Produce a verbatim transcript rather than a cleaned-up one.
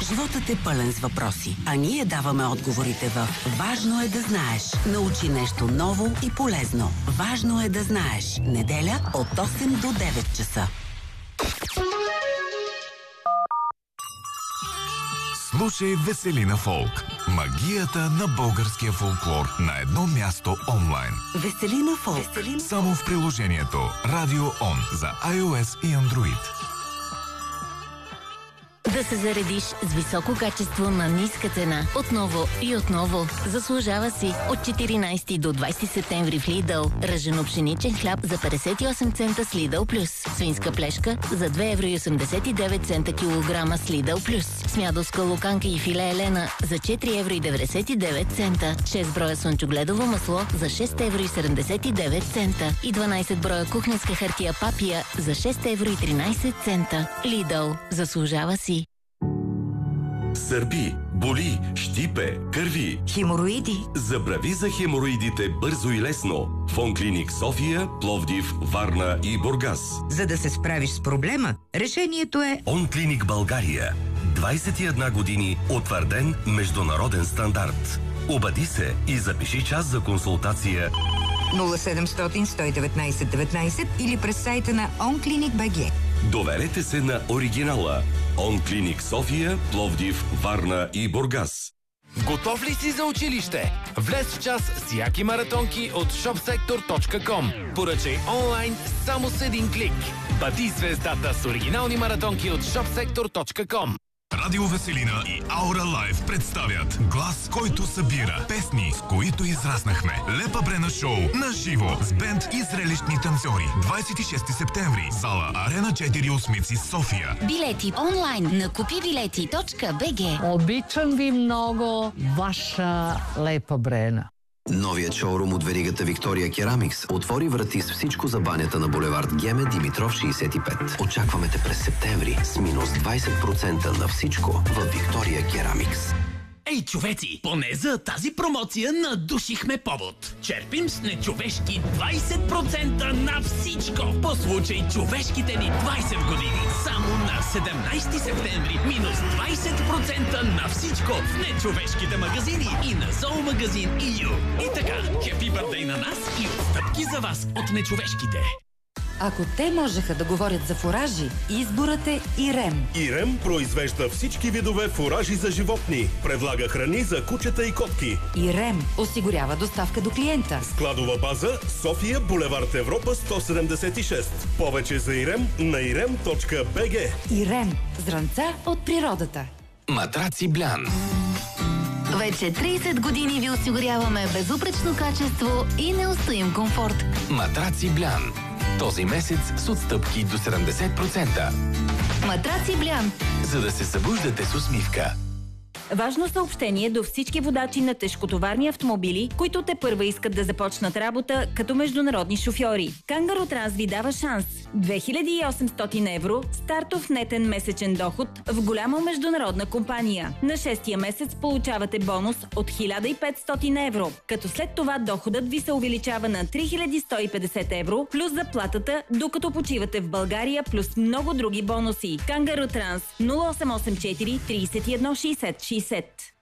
Животът е пълен с въпроси, а ние даваме отговорите в Важно е да знаеш. Научи нещо ново и полезно. Важно е да знаеш. Неделя от осем до девет часа. Слушай Веселина Фолк. Магията на българския фолклор на едно място онлайн. Веселина Фолк. Веселина... Само в приложението Радио Он за iOS и Android. Да се заредиш с високо качество на ниска цена. Отново и отново. Заслужава си. От четиринайсети до двайсети септември в Lidl. Ръжено пшеничен хляб за петдесет и осем цента с Lidl Плюс. Свинска плешка за две евро и осемдесет и девет цента килограма с Lidl Плюс. Смядовска луканка и филе елена за четири евро и деветдесет и девет цента. шест броя слънчогледово масло за шест евро и седемдесет и девет цента. И дванайсет броя кухненска хартия папия за шест евро и тринайсет цента. Lidl. Заслужава си. Сърби, боли, щипе, кърви. Хемороиди. Забрави за хемороидите бързо и лесно. Фонклиник София, Пловдив, Варна и Бургас. За да се справиш с проблема, решението е Онклиник България. двайсет и една години утвърден международен стандарт. Обади се и запиши час за консултация нула седемстотин сто и деветнайсет деветнайсет или през сайта на онклиник точка би джи. Доверете се на оригинала. Онклиник София, Пловдив, Варна и Бургас. Готов ли си за училище? Влез в час с яки маратонки от шопсектор точка ком. Поръчай онлайн само с един клик. Бъди звездата с оригинални маратонки от шопсектор точка ком. Радио Веселина и Аура Лайв представят глас, който събира песни, с които израснахме. Лепа Брена шоу на живо с бенд и зрелищни танцори. двайсет и шести септември. Зала Арена четири Осмици, София. Билети онлайн на купи билети точка би джи. Обичам ви много, ваша Лепа Брена. Новият шоурум от веригата Виктория Керамикс отвори врати с всичко за банята на булевард Геме Димитров шейсет и пет. Очакваме те през септември с минус двайсет процента на всичко в Виктория Керамикс. Ей, човеци, поне за тази промоция надушихме повод. Черпим с нечовешки двайсет процента на всичко. По случай човешките ни двайсет години. Само на седемнайсети септември минус двайсет процента на всичко в нечовешките магазини и на зоомагазин и ю. И така, хепи бърдей на нас и отстъпки за вас от нечовешките. Ако те можеха да говорят за фуражи, изборът е Ирем. Ирем произвежда всички видове фуражи за животни. Предлага храни за кучета и котки. Ирем осигурява доставка до клиента. Складова база София, булевард Европа сто седемдесет и шест. Повече за Ирем на ирем точка би джи. Ирем. Зранца от природата. Матраци Блян. Вече трийсет години ви осигуряваме безупречно качество и неустоим комфорт. Матраци Блян. Този месец с отстъпки до седемдесет процента. Матраци Блян. За да се събуждате с усмивка. Важно съобщение до всички водачи на тежкотоварни автомобили, които те първа искат да започнат работа като международни шофьори. Кангаро Транс ви дава шанс. две хиляди и осемстотин евро стартов нетен месечен доход в голяма международна компания. На шестия месец получавате бонус от хиляда и петстотин евро, като след това доходът ви се увеличава на три хиляди сто и петдесет евро плюс заплатата, докато почивате в България, плюс много други бонуси. Кангаро Транс нула осем осем четири трийсет и едно шейсет шейсет.